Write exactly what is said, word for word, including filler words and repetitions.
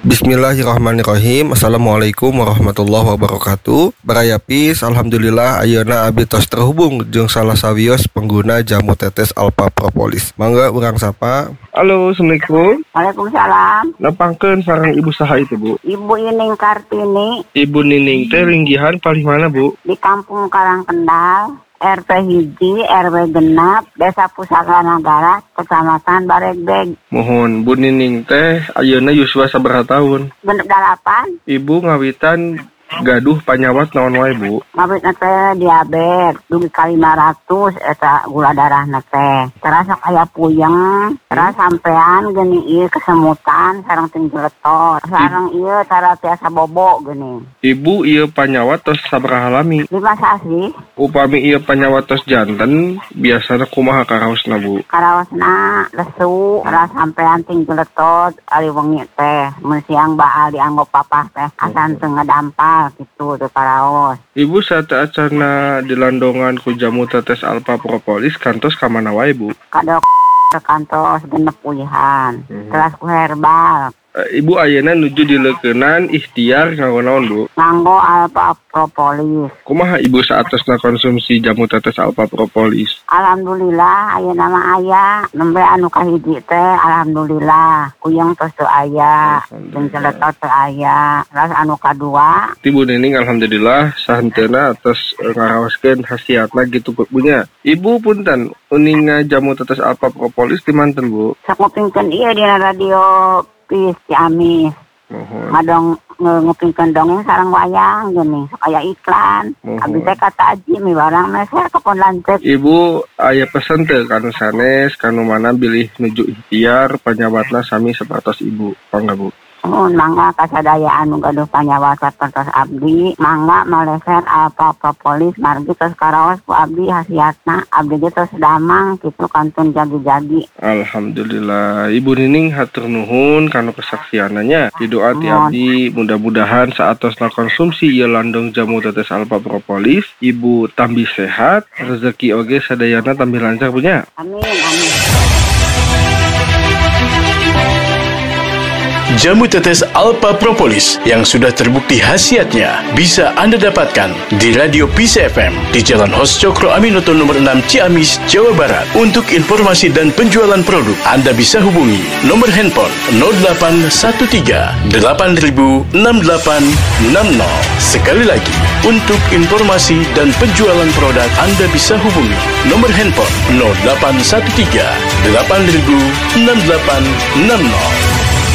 Bismillahirrahmanirrahim. Assalamualaikum warahmatullahi wabarakatuh. Barayapis, alhamdulillah ayeuna abdi tos terhubung jeung salah sawios pengguna jamu tetes Alpha Propolis. Mangga urang sapa. Halo, assalamualaikum. Waalaikumsalam. Nepangkeun sareng ibu saha itu, Bu? Ibu Ining Kartini. Ibu Nining teh ringgihan paling mana, Bu? Di Kampung Karangkendal, R T hiji, R W genap, Desa Pusaka Nagara, Kecamatan Baregbeg. Mohon Bu Nining teh ayeuna yuswa sabaraha taun? Genep dalapan. Ibu ngawitan gaduh panyawat naon wae, Bu? Ngabitna teh diabetes, dugi ka lima ratus eta gula darahna teh. Terasa aya puyeng, terus sampean geuning ieu kesemutan sareng tinjletor, sareng ieu tara tiasa bobo geuning. Ibu ieu panyawat tos sabaraha lami? Lima sasi. Upami ieu panyawat tos janten, biasana kumaha karaosna, Bu? Karaosna lesu, terus sampean tinjletor ari wengi teh. Mun siang baal dianggo papah teh, asan teu ngadampak gitu teh karaos. Ibu saat acarna dilandongan ku jamu tetes Alpha Propolis kantos ka mana wae, Bu? Kadok ke kantos genep puyeuhan. Hmm. Terus ku herbal. Ibu ayeuna nuju dileukeunnan ikhtiar nganggo naon, Bu? Nganggo Alpha Propolis. Kumaha Ibu saatosna konsumsi jamu tetes Alpha Propolis? Alhamdulillah ayeuna mah aya, nembe anu kahiji teh alhamdulillah. Kuyang tos teu aya, jeung celetot teu aya. Terus anu kadua, Ibu Nining alhamdulillah sahenteuna atas ngaraoskeun khasiatna gitu punya. Ibu punten uninga jamu tetes Alpha Propolis di manten, Bu? Sakupingkeun ieu dina radio Pis Ciamis. Mohon. Ngadong ngupingkeun dongeng sareng wayang geuning, sok aya iklan. Abdi teh kata Aji mi barang meser kepon lanceuk. Ibu aya pesen teu kanu sanes kanu mana bilih nuju ikhtiar panyawatna sami sapertos Ibu. Pangga, Bu? Mun mangga kasadaya anu gaduh panyawat sapertos abdi, mangga maleser Alpha Propolis margi tos karaos ku abdi hasiatna. Abdi ge tos damang kitu kantun jadi-jadi. Alhamdulillah. Ibu Nining hatur nuhun kanu kesaksiananya. Didoa ti abdi mudah-mudahan saatosna konsumsi ieu landong jamu tetes Alpha Propolis, Ibu tambih sehat, rezeki oge sadayana tambih lancar punya. Amin, amin. Jamu tetes Alpha Propolis yang sudah terbukti khasiatnya bisa Anda dapatkan di Radio Peace F M di Jalan Hos Cokro Aminoto nomor enam Ciamis, Jawa Barat. Untuk informasi dan penjualan produk, Anda bisa hubungi nomor handphone nol delapan satu tiga delapan nol enam delapan enam nol. Sekali lagi, untuk informasi dan penjualan produk, Anda bisa hubungi nomor handphone nol delapan satu tiga delapan nol enam delapan enam nol.